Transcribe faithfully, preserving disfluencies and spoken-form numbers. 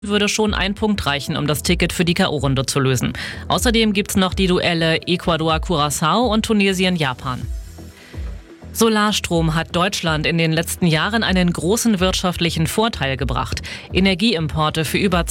würde schon ein Punkt reichen, um das Ticket für die K O-Runde zu lösen. Außerdem gibt's noch die Duelle Ecuador-Curaçao und Tunesien-Japan. Solarstrom hat Deutschland in den letzten Jahren einen großen wirtschaftlichen Vorteil gebracht. Energieimporte für über